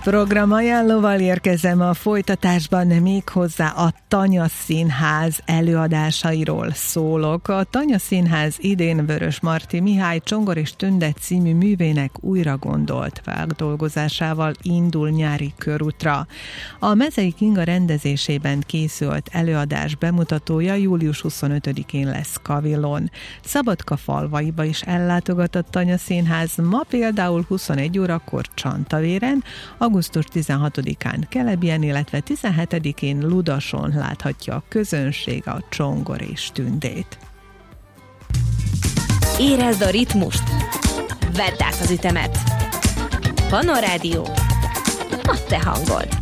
Programajánlóval érkezem a folytatásban, még hozzá a Tanya Színház előadásairól szólok. A Tanya Színház idén Vörösmarty Mihály Csongor és Tünde című művének újra gondolt feldolgozásával indul nyári körútra. A Mezei Kinga rendezésében készült előadás bemutatója július 25-én lesz Kavillon. Szabadka falvaiba is ellátogat a Tanya Színház, ma például 21 órakor Csantavéren, augusztus 16-án Kelebien, illetve 17-én Ludason láthatja a közönség a Csongor és Tündét. Érezd a ritmust! Vedd át az ütemet! Panorádió! A te hangod!